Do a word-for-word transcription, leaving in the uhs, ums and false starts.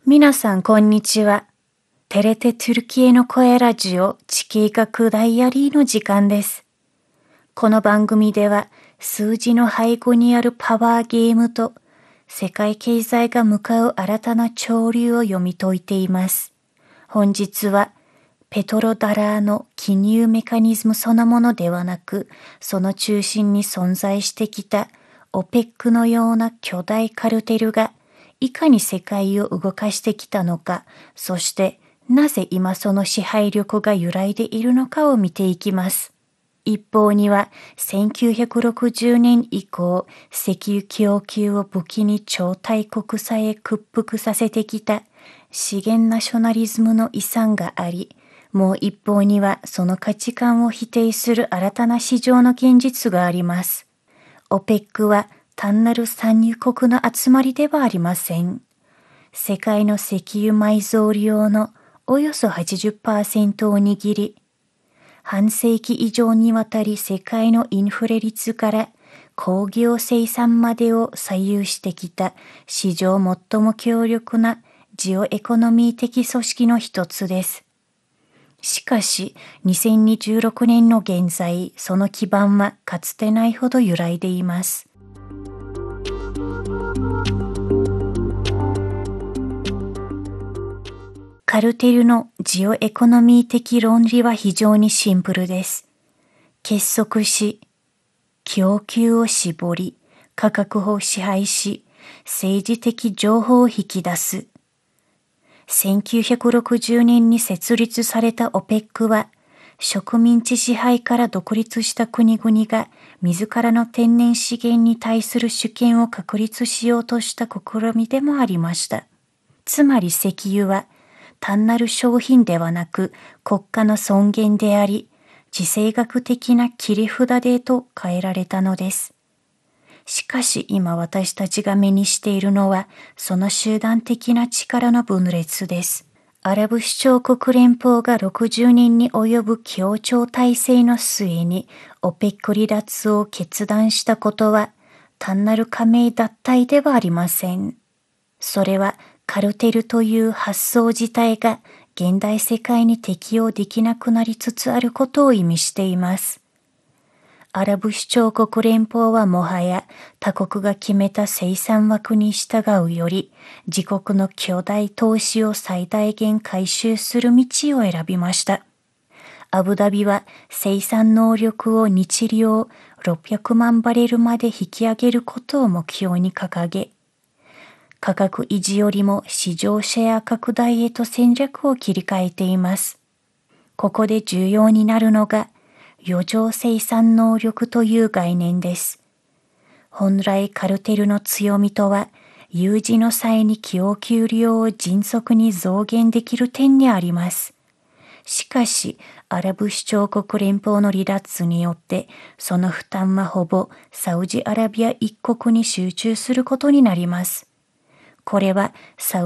皆さんこんにちは。テレテトゥルキエの声ラジオ地形学ダイアリーの時間です。この番組では数字の背後にあるパワーゲームと世界経済が向かう新たな潮流を読み解いています。本日はペトロダラーの金融メカニズムそのものではなく、その中心に存在してきたオペックのような巨大カルテルがいかに世界を動かしてきたのか、そしてなぜ今その支配力が揺らいでいるのかを見ていきます。一方にはせんきゅうひゃくろくじゅうねん以降、石油供給を武器に超大国さえ屈服させてきた資源ナショナリズムの遺産があり、もう一方にはその価値観を否定する新たな市場の現実があります。オペックは単なる産油国の集まりではありません。世界の石油埋蔵量のおよそ はちじゅっパーセント を握り、半世紀以上にわたり世界のインフレ率から工業生産までを左右してきた史上最も強力なジオエコノミー的組織の一つです。しかし、にせんにじゅうろくねんの現在、その基盤はかつてないほど揺らいでいます。カルテルのジオエコノミー的論理は非常にシンプルです。結束し、供給を絞り、価格を支配し、政治的情報を引き出す。せんきゅうひゃくろくじゅうねんに設立されたオペックは、植民地支配から独立した国々が自らの天然資源に対する主権を確立しようとした試みでもありました。つまり石油は単なる商品ではなく国家の尊厳であり、地政学的な切り札でと変えられたのです。しかし今私たちが目にしているのはその集団的な力の分裂です。アラブ首長国連邦がろくじゅうねんに及ぶ協調体制の末にオペック離脱を決断したことは単なる加盟脱退ではありません。それはカルテルという発想自体が現代世界に適用できなくなりつつあることを意味しています。アラブ首長国連邦はもはや他国が決めた生産枠に従うより自国の巨大投資を最大限回収する道を選びました。アブダビは生産能力を日量ろっぴゃくまんバレルまで引き上げることを目標に掲げ、価格維持よりも市場シェア拡大へと戦略を切り替えています。ここで重要になるのが余剰生産能力という概念です。本来カルテルの強みとは、有事の際に供給量を迅速に増減できる点にあります。しかし、アラブ首長国連邦の離脱によって、その負担はほぼサウジアラビア一国に集中することになります。これはサウ